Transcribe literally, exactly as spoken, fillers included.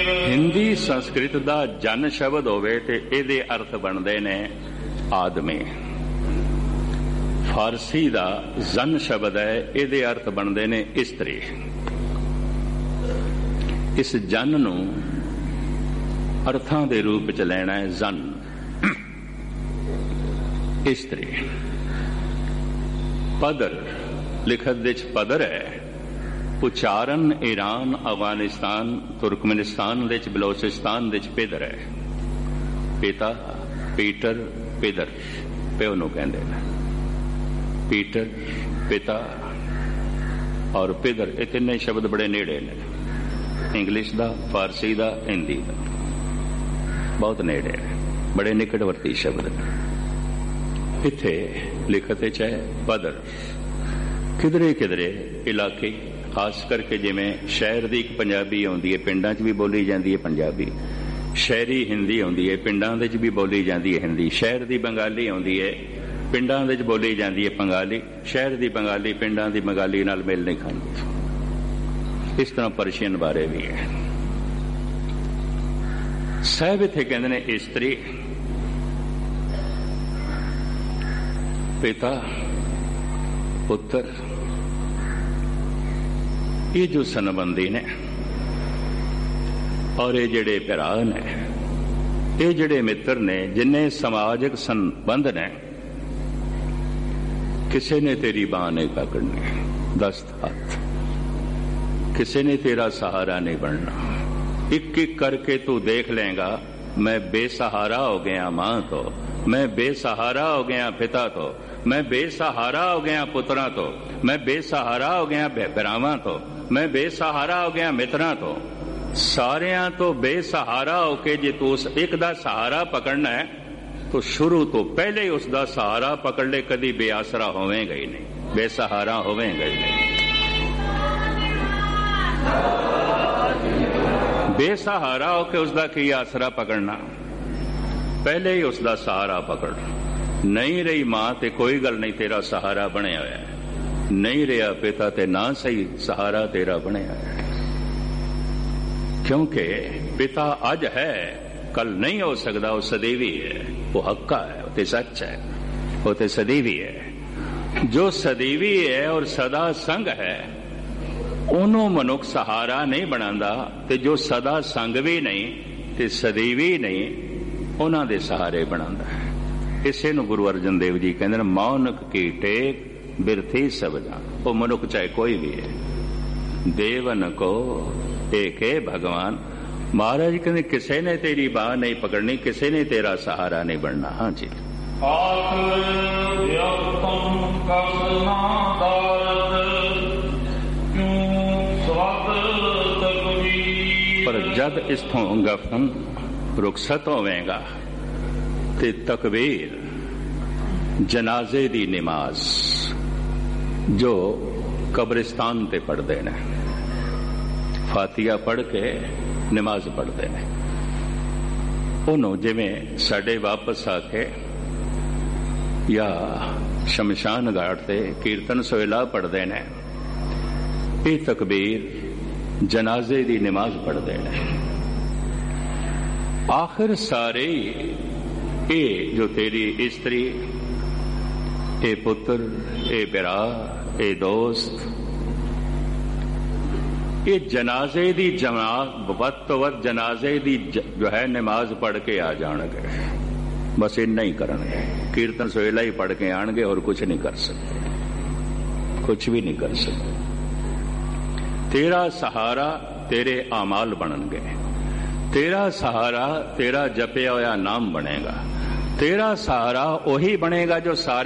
हिंदी संस्कृत का जन शब्द होवे ते इहदे अर्थ बनते ने आदमी। फारसी का जन शब्द है, इहदे अर्थ बनते ने इस्त्री। इस जन नूं अर्थां दे रूप च लेना है जन, इस्त्री। पदर लिखत दे च पदर है, उच्चारण ईरान, अफगानिस्तान, तुर्कमेनिस्तान दे च बलोचिस्तान दे च पिदर है। पिता पीटर पिदर प्यो नूं कहंदे ने। पीटर पिता और पिदर ये तीन शब्द बड़े नेड़े ने, इंग्लिश दा, फारसी दा, हिंदी दा, बहुत नेड़े ने, बड़े निकटवर्ती शब्द ने। इत्थे लिखत च है पदर। किधरे किधरे इलाके खास करके जिमें शहर की एक पंजाबी आउंदी है, पिंडां च भी बोली जाती है पंजाबी। शहरी हिंदी आउंदी है, पिंडां दे च भी बोली जाती है हिंदी। शहर की बंगाली आउंदी है, पिंडां दे च बोली जाती है बंगाली। शहर की बंगाली पिंडां की बंगाली नाल मेल नहीं खाती। इस तरह पर्शियन बारे भी है। साहब इत्थे कहंदे ने इस्त्री, पिता, पुत्र। ये जो संबंधी ने और ये जड़े भरा ने, ये जड़े मित्र ने, जिन्हें समाजिक संबंध ने, किसी ने तेरी बांह नहीं पकड़नी, दस्त हाथ, किसी ने तेरा सहारा नहीं बनना। एक एक करके तू देख लेगा, मैं बेसहारा हो गया मां तो, मैं बेसहारा हो गया पिता तो, मैं बेसहारा हो गया पुत्रा तो, मैं बेसहारा हो गया भरावां तो, मैं बेसहारा हो गया मित्रां तो। सारियां तो बेसहारा होके जे तू उस एक दा सहारा पकड़ना है तो शुरू तो पहले ही उसका सहारा पकड़ ले, कदी बेआसरा होवेगा ही नहीं, बेसहारा होवेगा ही नहीं। बेसहारा होके उसका की आसरा पकड़ना, पहले ही उसका सहारा पकड़। नहीं रही मां ते कोई गल नहीं, तेरा सहारा बने होया है। नहीं रहा पिता ते ना सही, सहारा तेरा बने होया है। क्योंकि पिता अज है, कल नहीं हो सकता, वो सदैवी है, वो हक्का है, वो ते सच है, वो ते सदैवी है। जो सदैवी है और सदा संग है, ओनों मनुख सहारा नहीं बनांदा, ते जो सदा संग भी नहीं ते सदैवी नहीं, उन्हां दे सहारे बनांदा है। इसे नूं गुरु अर्जन देव जी कहंदे ने, मौनक की टेक बिरथी सब जान। वो मनुख चाहे कोई भी है, देवन को एक है भगवान। महाराज कहते किसी ने तेरी बाह नहीं पकड़नी, किसी ने तेरा सहारा नहीं बनना। हाँ जी। पर जब इस्थों गफन रुखसत होवेगा ते तकबीर जनाजे दी नमाज जो कब्रिस्तान ते पढ़ते ने, फातिया पढ़ के नमाज पढ़ते हैं, उन्हों जिमें साडे वापस आके या शमशान घाट से कीर्तन सोहला पढ़ते हैं, ये तकबीर जनाजे दी नमाज पढ़ते हैं। आखिर सारे ये जो तेरी स्त्री, ए पुत्र, ए बिरा, ए दोस्त, ये जनाजे दी जमात वत तो वत जनाजे दी जो है नमाज पढ़ के आ जाएंगे, बस इन्ना ही करेंगे। कीर्तन सोहला ही पढ़ के आएंगे और कुछ नहीं कर सकते, कुछ भी नहीं कर सकते। तेरा सहारा तेरे आमाल बननगे, तेरा सहारा तेरा जपया होया नाम बनेगा, तेरा सहारा वही बनेगा जो सारे